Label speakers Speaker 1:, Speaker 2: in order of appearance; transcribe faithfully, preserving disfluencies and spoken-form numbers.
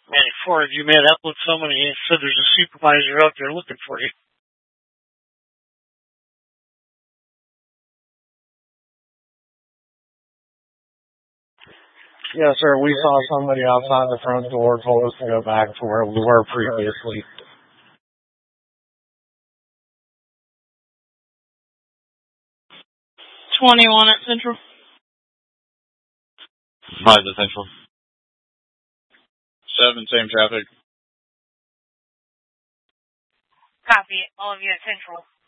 Speaker 1: Man, four of you made that look so many. He said there's a supervisor out there looking for you. Yes, sir. We saw somebody outside the front door, told us to go back to where we were previously.
Speaker 2: twenty-one at Central.
Speaker 3: Five at Central.
Speaker 4: Seven, same traffic.
Speaker 5: Copy. All of you at Central.